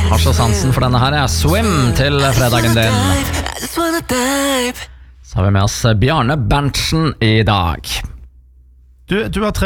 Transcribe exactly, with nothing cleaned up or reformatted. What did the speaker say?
Har så sansen for denne her, ja. Swim til fredagen din. Så har vi med oss Bjarne Berntsen i dag. Du, du har tre